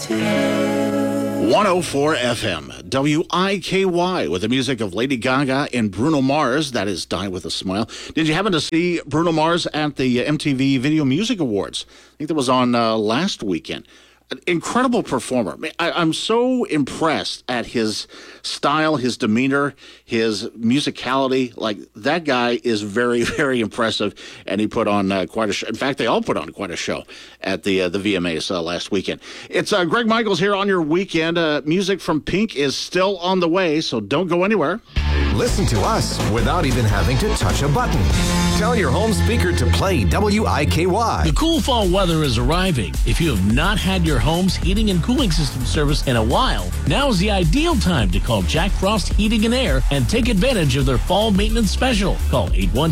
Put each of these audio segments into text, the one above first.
104 FM, WIKY, with the music of Lady Gaga and Bruno Mars. That is Die With a Smile. Did you happen to see Bruno Mars at the MTV Video Music Awards? I think that was on last weekend. An incredible performer. I'm so impressed at his style, his demeanor, his musicality. Like, that guy is very, very impressive, and he put on quite a show. In fact, they all put on quite a show at the VMAs last weekend. It's Greg Michaels here on your weekend. Music from Pink is still on the way, so don't go anywhere. Listen to us without even having to touch a button. Tell your home speaker to play WIKY. The cool fall weather is arriving. If you have not had your home's heating and cooling system service in a while, now is the ideal time to call Jack Frost Heating and Air and take advantage of their fall maintenance special. Call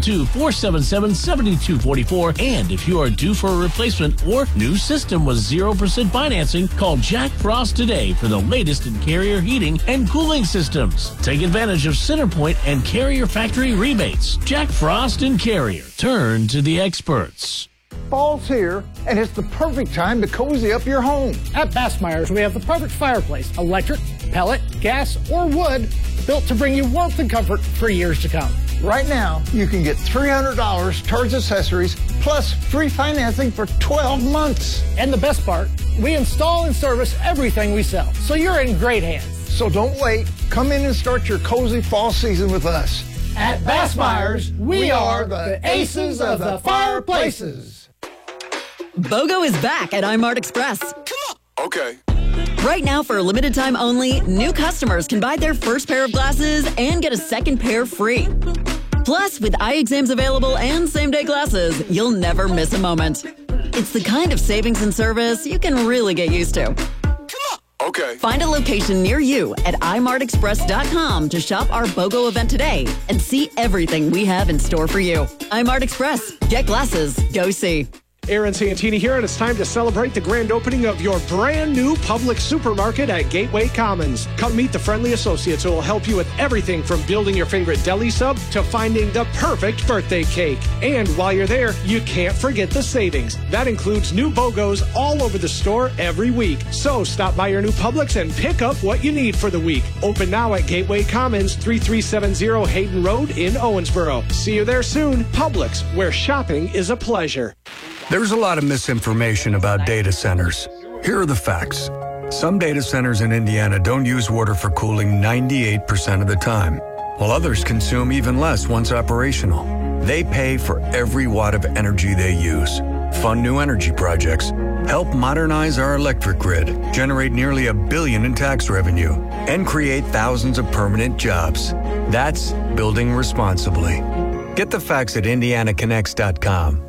812-477-7244. And if you are due for a replacement or new system with 0% financing, call Jack Frost today for the latest in Carrier heating and cooling systems. Take advantage of Centerpoint and Carrier factory rebates. Jack Frost and Carrier. Turn to the experts. Fall's here, and it's the perfect time to cozy up your home. At Bassmeyer's, we have the perfect fireplace, electric, pellet, gas, or wood, built to bring you warmth and comfort for years to come. Right now, you can get $300 towards accessories, plus free financing for 12 months. And the best part, we install and service everything we sell, so you're in great hands. So don't wait. Come in and start your cozy fall season with us. At Bassmeyer's, we are the aces of the fireplaces. BOGO is back at iMart Express. Come on. Okay. Right now, for a limited time only, new customers can buy their first pair of glasses and get a second pair free. Plus, with eye exams available and same-day glasses, you'll never miss a moment. It's the kind of savings and service you can really get used to. Okay. Find a location near you at imartexpress.com to shop our BOGO event today and see everything we have in store for you. iMart Express. Get glasses. Go see. Aaron Santini here, and it's time to celebrate the grand opening of your brand new Publix supermarket at Gateway Commons. Come meet the friendly associates who will help you with everything from building your favorite deli sub to finding the perfect birthday cake. And while you're there, you can't forget the savings. That includes new BOGOs all over the store every week. So stop by your new Publix and pick up what you need for the week. Open now at Gateway Commons, 3370 Hayden Road in Owensboro. See you there soon. Publix, where shopping is a pleasure. There's a lot of misinformation about data centers. Here are the facts. Some data centers in Indiana don't use water for cooling 98% of the time, while others consume even less once operational. They pay for every watt of energy they use. Fund new energy projects, help modernize our electric grid, generate nearly $1 billion in tax revenue, and create thousands of permanent jobs. That's building responsibly. Get the facts at indianaconnects.com.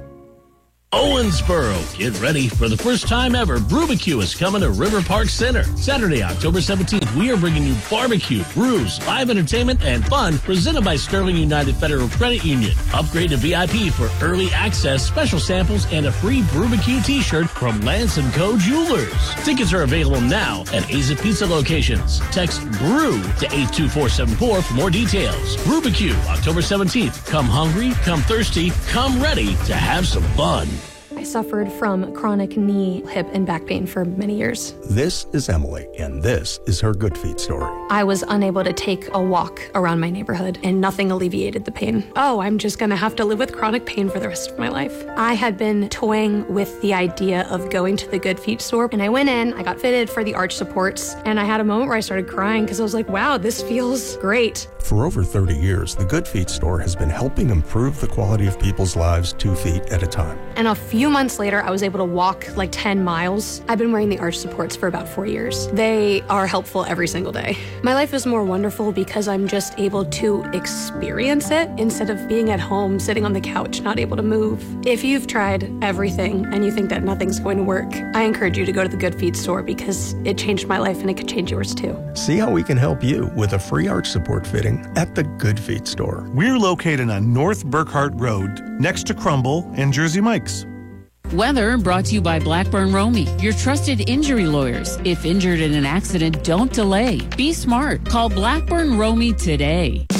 Owensboro, get ready. For the first time ever, Brubecue is coming to River Park Center. Saturday, October 17th, we are bringing you barbecue, brews, live entertainment, and fun presented by Sterling United Federal Credit Union. Upgrade to VIP for early access, special samples, and a free Brubecue t-shirt from Lance & Co. Jewelers. Tickets are available now at Aza Pizza locations. Text BREW to 82474 for more details. Brubecue, October 17th. Come hungry, come thirsty, come ready to have some fun. I suffered from chronic knee, hip, and back pain for many years. This is Emily, and this is her Good Feet story. I was unable to take a walk around my neighborhood, and nothing alleviated the pain. Oh, I'm just going to have to live with chronic pain for the rest of my life. I had been toying with the idea of going to the Good Feet store, and I went in, I got fitted for the arch supports, and I had a moment where I started crying because I was like, wow, this feels great. For over 30 years, the Good Feet store has been helping improve the quality of people's lives 2 feet at a time. And a few months later, I was able to walk like 10 miles. I've been wearing the arch supports for about 4 years. They are helpful every single day. My life is more wonderful because I'm just able to experience it instead of being at home, sitting on the couch, not able to move. If you've tried everything and you think that nothing's going to work, I encourage you to go to the Good Feet store because it changed my life and it could change yours too. See how we can help you with a free arch support fitting at the Good Feet store. We're located on North Burkhart Road, next to Crumble and Jersey Mike's. Weather brought to you by Blackburn Romy, your trusted injury lawyers. If injured in an accident, don't delay. Be smart. Call Blackburn Romy today.